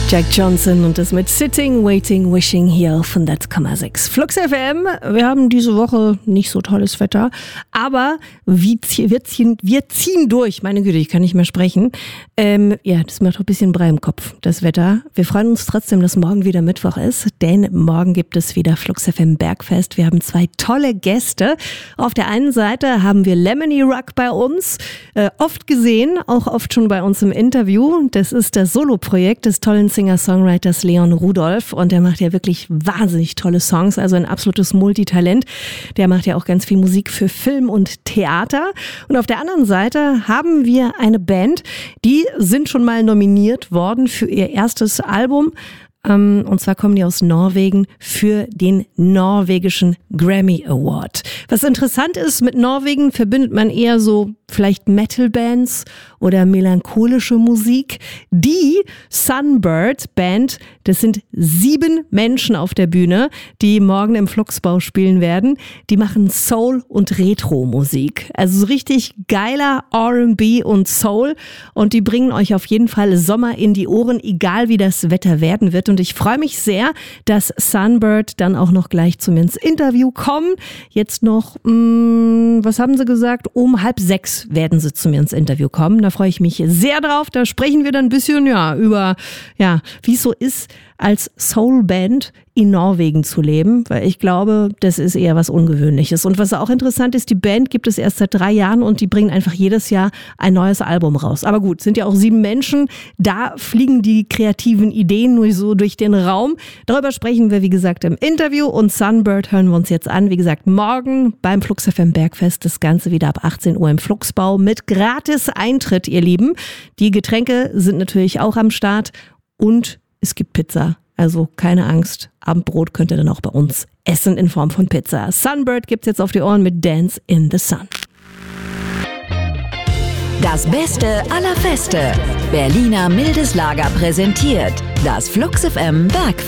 Jack Johnson und das mit Sitting, Waiting, Wishing hier auf 100,6. Flux FM, wir haben diese Woche nicht so tolles Wetter, aber wir ziehen durch. Meine Güte, ich kann nicht mehr sprechen. Das macht doch ein bisschen Brei im Kopf, das Wetter. Wir freuen uns trotzdem, dass morgen wieder Mittwoch ist, denn morgen gibt es wieder Flux FM Bergfest. Wir haben 2 tolle Gäste. Auf der einen Seite haben wir Lemony Ruck bei uns, oft gesehen, auch oft schon bei uns im Interview. Das ist das Soloprojekt des tollen Singer-Songwriters Leon Rudolph und der macht ja wirklich wahnsinnig tolle Songs, also ein absolutes Multitalent. Der macht ja auch ganz viel Musik für Film und Theater. Und auf der anderen Seite haben wir eine Band, die sind schon mal nominiert worden für ihr erstes Album. Und zwar kommen die aus Norwegen für den norwegischen Grammy Award. Was interessant ist, mit Norwegen verbindet man eher so vielleicht Metal-Bands oder melancholische Musik. Die Sunbird Band, das sind 7 Menschen auf der Bühne, die morgen im Fluxbau spielen werden. Die machen Soul- und Retro-Musik. Also so richtig geiler R&B und Soul. Und die bringen euch auf jeden Fall Sommer in die Ohren, egal wie das Wetter werden wird. Und ich freue mich sehr, dass Sunbird dann auch noch gleich zu mir ins Interview kommen. Jetzt noch, was haben sie gesagt? Um 5:30 werden sie zu mir ins Interview kommen. Da freue ich mich sehr drauf. Da sprechen wir dann ein bisschen über wie es so ist, als Soulband in Norwegen zu leben, weil ich glaube, das ist eher was Ungewöhnliches. Und was auch interessant ist, die Band gibt es erst seit 3 Jahren und die bringen einfach jedes Jahr ein neues Album raus. Aber gut, sind ja auch 7 Menschen, da fliegen die kreativen Ideen nur so durch den Raum. Darüber sprechen wir, wie gesagt, im Interview und Sunbird hören wir uns jetzt an. Wie gesagt, morgen beim Flux FM Bergfest, das Ganze wieder ab 18 Uhr im Fluxbau mit gratis Eintritt, ihr Lieben. Die Getränke sind natürlich auch am Start und es gibt Pizza, also keine Angst. Abendbrot könnt ihr dann auch bei uns essen in Form von Pizza. Sunbird gibt's jetzt auf die Ohren mit Dance in the Sun. Das Beste aller Feste. Berliner Mildes Lager präsentiert das Flux FM Bergfest.